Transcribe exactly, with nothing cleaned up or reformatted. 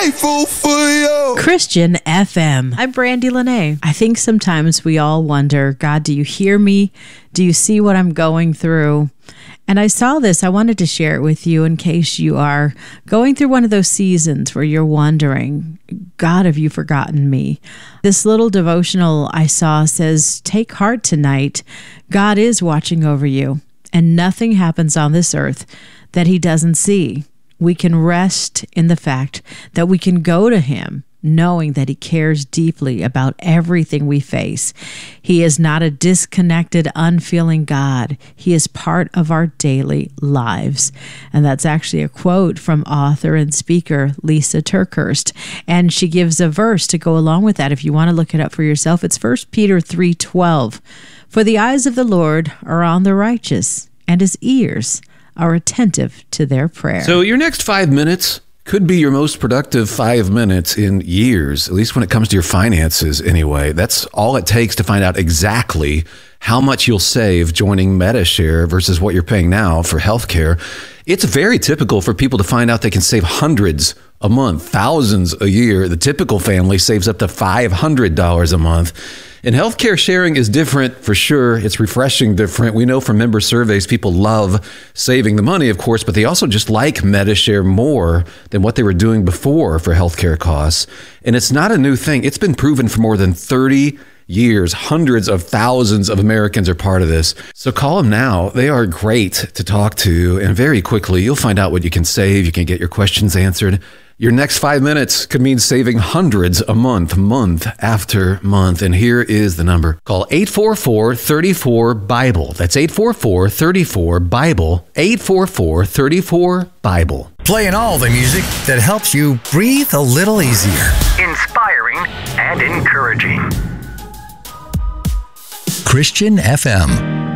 grateful for you. Christian F M. I'm Brandy Lene. I think sometimes we all wonder, God, do you hear me? Do you see what I'm going through? And I saw this. I wanted to share it with you in case you are going through one of those seasons where you're wondering, God, have you forgotten me? This little devotional I saw says, take heart tonight. God is watching over you, and nothing happens on this earth that he doesn't see. We can rest in the fact that we can go to him knowing that he cares deeply about everything we face. He is not a disconnected, unfeeling God. He is part of our daily lives. And that's actually a quote from author and speaker Lisa TerKeurst. And she gives a verse to go along with that. If you want to look it up for yourself, it's First Peter three twelve. For the eyes of the Lord are on the righteous, and his ears are attentive to their prayer. So your next five minutes could be your most productive five minutes in years, at least when it comes to your finances anyway. That's all it takes to find out exactly how much you'll save joining Medi-Share versus what you're paying now for healthcare. It's very typical for people to find out they can save hundreds a month, thousands a year. The typical family saves up to five hundred dollars a month. And healthcare sharing is different for sure. It's refreshing different. We know from member surveys, people love saving the money, of course, but they also just like Medi-Share more than what they were doing before for healthcare costs. And it's not a new thing. It's been proven for more than thirty years. Hundreds of thousands of Americans are part of this. So call them now. They are great to talk to. And very quickly, you'll find out what you can save. You can get your questions answered. Your next five minutes could mean saving hundreds a month, month after month. And here is the number. Call eight four four, three four, BIBLE. That's eight four four, three four, BIBLE. eight four four, three four, BIBLE. Playing all the music that helps you breathe a little easier. Inspiring and encouraging. Christian F M.